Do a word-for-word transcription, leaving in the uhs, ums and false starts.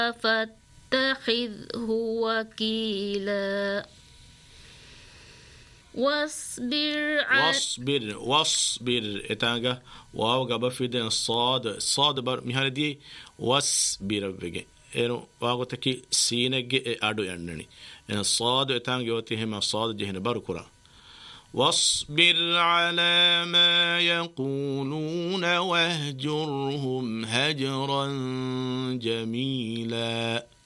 فاتخذه وكيلا واصبر واصبر واصبر اتاغا واو غبا فيدن الصاد الصاد بر مهالدي واصبر بيجي انو واغو تكي سينج ادو يندني ان الصاد اتاغ يوتي هما صاد جهن بركرا واصبر على ما يقولون واهجرهم هجرا جميلا